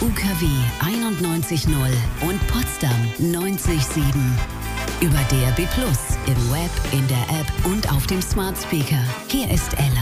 UKW 91.0 und Potsdam 90.7. Über DAB+, im Web, in der App und auf dem Smart Speaker. Hier ist Ella.